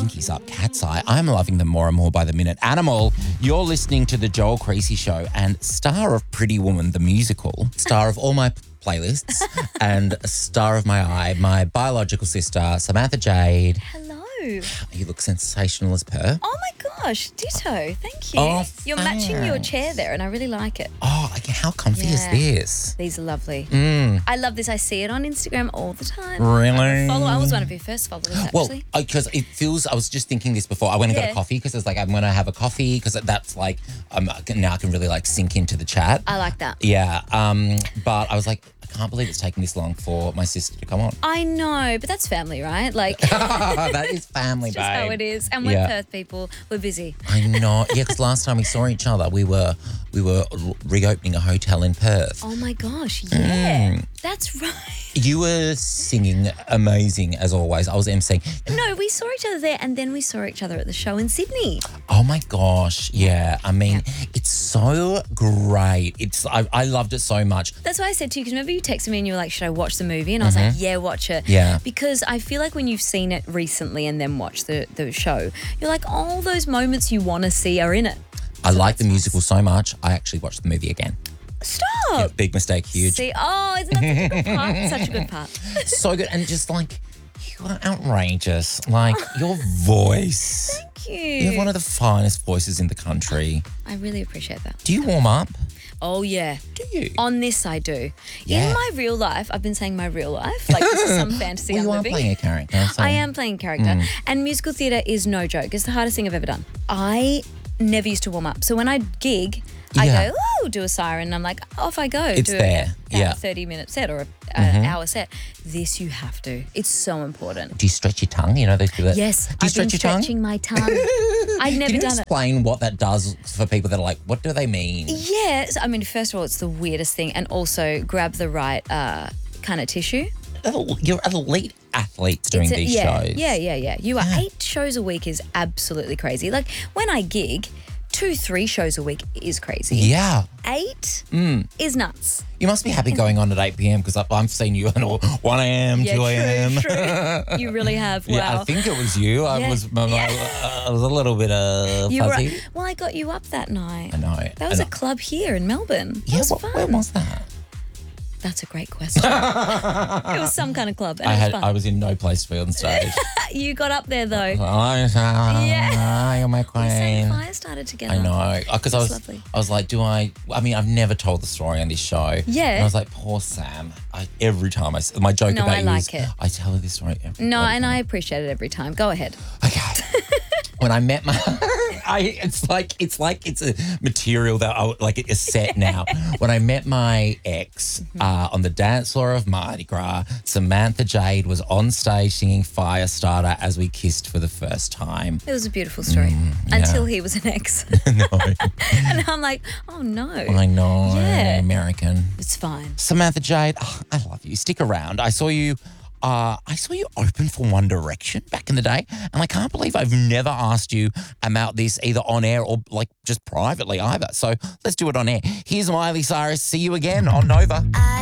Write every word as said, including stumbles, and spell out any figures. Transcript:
pinkies up, cat's eye. I'm loving them more and more by the minute. Animal, you're listening to The Joel Creasy Show, and star of Pretty Woman, the musical, star of all my playlists, and star of my eye, my biological sister, Samantha Jade. Hello. You look sensational as per. Oh my gosh, ditto. Thank you. Oh, You're matching your thanks. chair there, and I really like it. Oh, like, how comfy Yeah. is this? These are lovely. Mm. I love this. I see it on Instagram all the time. Really? I'm a follower. I was one of your first followers, Well, actually. because it feels, I was just thinking this before. I went and got Yeah. a coffee because it's like, I'm going to have a coffee because that's like, um, now I can really like sink into the chat. I like that. Yeah. Um, but I was like, I can't believe it's taking this long for my sister to come on. I know, but that's family, right? Like, That is family, just babe. how it is. And we're Yeah. Perth people. We're busy. I know. Yeah, because last time we saw each other, we were we were reopening a hotel in Perth. Oh my gosh, yeah. Mm. That's right. You were singing amazing as always. I was emceeing. No, we saw each other there, and then we saw each other at the show in Sydney. Oh my gosh, yeah. I mean, it's so great. It's I, I loved it so much. That's why I said to you, because remember you texted me and you were like, should I watch the movie? And I was like, yeah, watch it. Yeah. Because I feel like when you've seen it recently and then watched the, the show, you're like, all those moments you want to see are in it. I like the musical so much. I actually watched the movie again. Stop. Yeah, big mistake, huge. See, oh, isn't that such a good part? Such a good part. So good. And just like, you are outrageous. Like, your voice. Thank you. You have one of the finest voices in the country. I really appreciate that. Do you warm up? Oh, yeah. Do you? On this, I do. Yeah. In my real life, I've been saying my real life, like this is some fantasy Well, I'm you are living. playing a character. So. I am playing character. And musical theatre is no joke. It's the hardest thing I've ever done. I never used to warm up. So when I gig, I Yeah. go, oh, do a siren. And I'm like, off I go. It's do there. A, Yeah. a thirty minute set or an hour set. This you have to. It's so important. Do you stretch your tongue? You know, they do that. Yes, Do you I've stretch been your tongue? stretching my tongue. I've never Can you done it. explain what that does for people that are like, what do they mean? Yeah, so, I mean, first of all, it's the weirdest thing. And also grab the right uh, kind of tissue. Oh, you're elite athletes doing It's a- these yeah, shows. Yeah, yeah, yeah. You are eight shows a week is absolutely crazy. Like when I gig, two, three shows a week is crazy. Yeah. Eight Mm. is nuts. You must be happy going on at eight p.m. because I've seen you at one a.m., Yeah, two a.m. true, true. You really have. Wow. Yeah, I think it was you. I Yeah. was I was a little bit uh, you were, fuzzy. well, I got you up that night. I know. That was I a know. club here in Melbourne. That Yeah, was what, fun. where was that? That's a great question. It was some kind of club. And I it had was fun. I was in no place to be on stage. You got up there though. Oh, Yeah. you're my We set queen. fire started together. I know, because I That's was, lovely. I was like, do I? I mean, I've never told the story on this show. Yeah. And I was like, poor Sam. I, every time I, s- my joke No, about I you like is, it. I tell her this story. Every No, bloody and time. I appreciate it every time. Go ahead. Okay. When I met my, I it's like it's like it's a material that I, like a set now. When I met my ex Mm-hmm. uh, on the dance floor of Mardi Gras, Samantha Jade was on stage singing Firestarter as we kissed for the first time. It was a beautiful story Mm, yeah. until he was an ex. No, And I'm like, oh no. I know, Yeah. American. It's fine. Samantha Jade, oh, I love you. Stick around. I saw you. Uh, I saw you open for One Direction back in the day, and I can't believe I've never asked you about this either on air or like just privately either. So let's do it on air. Here's Miley Cyrus. See you again on Nova. I